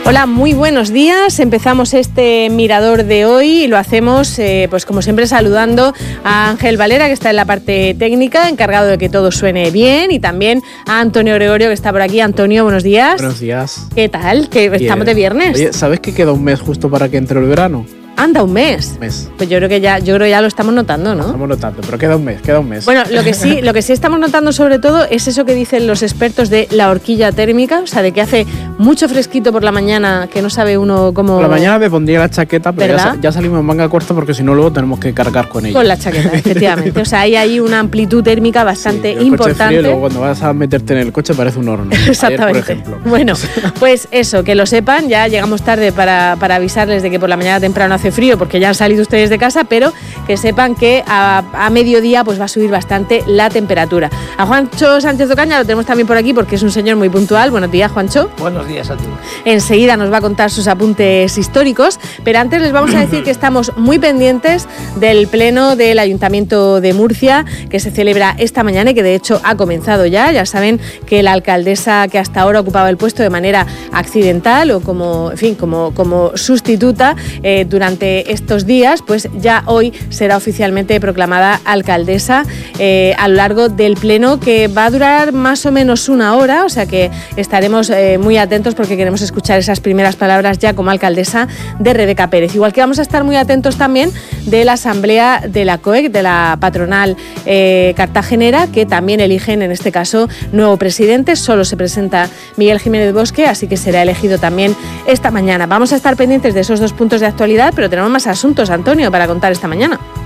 Hola, muy buenos días. Empezamos este mirador de hoy y lo hacemos, pues como siempre, saludando a Ángel Valera, que está en la parte técnica, encargado de que todo suene bien, y también a Antonio Gregorio, que está por aquí. Antonio, buenos días. Buenos días. ¿Qué tal? Que Bien. Estamos de viernes. Oye, ¿sabes que queda un mes justo para que entre el verano? Anda, un mes. Pues yo creo que ya lo estamos notando, ¿no? Estamos notando, pero queda un mes. Bueno, lo que sí estamos notando sobre todo es eso que dicen los expertos de la horquilla térmica, o sea, de que hace mucho fresquito por la mañana, que no sabe uno cómo... Por la mañana me pondría la chaqueta, pero ya salimos en manga corta porque si no luego tenemos que cargar con ella. Con la chaqueta, efectivamente. O sea, hay ahí una amplitud térmica bastante importante. Coche frío, y luego cuando vas a meterte en el coche parece un horno. Exactamente. Ayer, por ejemplo. Bueno, pues eso, que lo sepan, ya llegamos tarde para avisarles de que por la mañana temprano hace frío porque ya han salido ustedes de casa, pero que sepan que a mediodía pues va a subir bastante la temperatura. A Juancho Sánchez Ocaña lo tenemos también por aquí porque es un señor muy puntual. Buenos días, Juancho. Buenos días a ti. Enseguida nos va a contar sus apuntes históricos, pero antes les vamos a decir que estamos muy pendientes del pleno del Ayuntamiento de Murcia que se celebra esta mañana y que de hecho ha comenzado ya. Ya saben que la alcaldesa que hasta ahora ocupaba el puesto de manera accidental o como sustituta durante estos días, pues ya hoy será oficialmente proclamada alcaldesa a lo largo del pleno, que va a durar más o menos una hora, o sea que estaremos muy atentos porque queremos escuchar esas primeras palabras ya como alcaldesa de Rebeca Pérez. Igual que vamos a estar muy atentos también de la asamblea de la COEC, de la patronal cartagenera, que también eligen en este caso nuevo presidente. Solo se presenta Miguel Jiménez Bosque, así que será elegido también esta mañana. Vamos a estar pendientes de esos dos puntos de actualidad, pero tenemos más asuntos, Antonio, para contar esta mañana.